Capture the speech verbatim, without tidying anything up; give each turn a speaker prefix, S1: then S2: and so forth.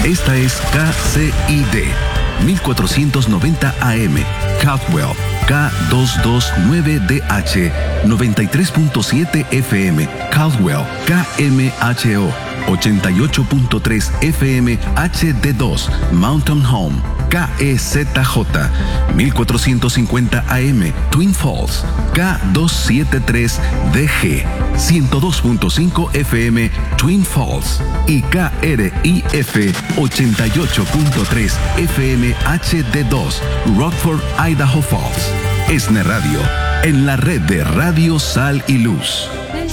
S1: Esta es K C I D mil cuatrocientos noventa A M, Caldwell, K doscientos veintinueve D H, noventa y tres punto siete F M, Caldwell, K M H O, ochenta y ocho punto tres F M H D dos, Mountain Home, K E Z J, mil cuatrocientos cincuenta A M, Twin Falls, K doscientos setenta y tres D G, ciento dos punto cinco F M, Twin Falls, y K R I F ochenta y ocho punto tres F M H D dos, Rockford, Idaho Falls. ESNE Radio, en la red de Radio Sal y Luz.